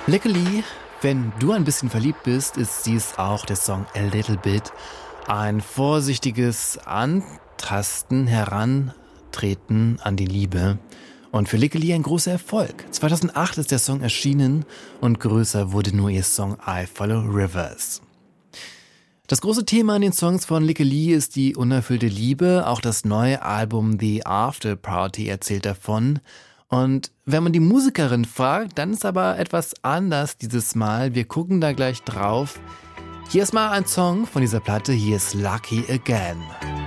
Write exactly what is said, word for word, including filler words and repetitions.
Luckily, wenn du ein bisschen verliebt bist, ist dies auch der Song A Little Bit. Ein vorsichtiges Antasten, Herantreten an die Liebe. Und für Luckily ein großer Erfolg. zweitausendacht ist der Song erschienen und größer wurde nur ihr Song I Follow Rivers. Das große Thema in den Songs von Luckily ist die unerfüllte Liebe. Auch das neue Album The After Party erzählt davon. Und wenn man die Musikerin fragt, dann ist aber etwas anders dieses Mal. Wir gucken da gleich drauf. Hier ist mal ein Song von dieser Platte. Hier ist Lucky Again.